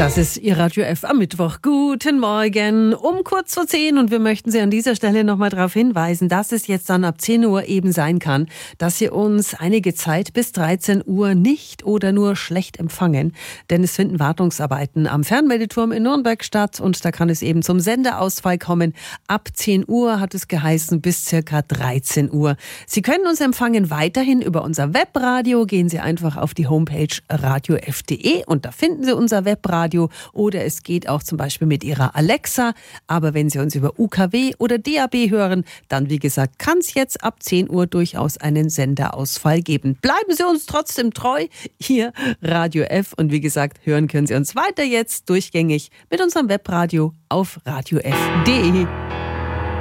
Das ist Ihr Radio F am Mittwoch. Guten Morgen, um kurz vor 10 und wir möchten Sie an dieser Stelle nochmal darauf hinweisen, dass es jetzt dann ab 10 Uhr eben sein kann, dass Sie uns einige Zeit bis 13 Uhr nicht oder nur schlecht empfangen, denn es finden Wartungsarbeiten am Fernmeldeturm in Nürnberg statt und da kann es eben zum Senderausfall kommen. Ab 10 Uhr hat es geheißen bis circa 13 Uhr. Sie können uns empfangen weiterhin über unser Webradio. Gehen Sie einfach auf die Homepage radiof.de und da finden Sie unser Webradio. Oder es geht auch zum Beispiel mit Ihrer Alexa. Aber wenn Sie uns über UKW oder DAB hören, dann wie gesagt, kann es jetzt ab 10 Uhr durchaus einen Senderausfall geben. Bleiben Sie uns trotzdem treu, hier Radio F. Und wie gesagt, hören können Sie uns weiter jetzt durchgängig mit unserem Webradio auf radiof.de.